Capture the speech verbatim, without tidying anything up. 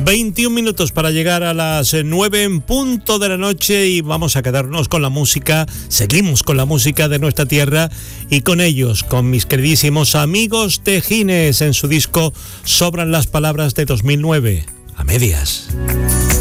veintiún minutos para llegar a las nueve en punto de la noche y vamos a quedarnos con la música, seguimos con la música de nuestra tierra y con ellos, con mis queridísimos Amigos Tejines en su disco Sobran las Palabras de dos mil nueve, A Medias.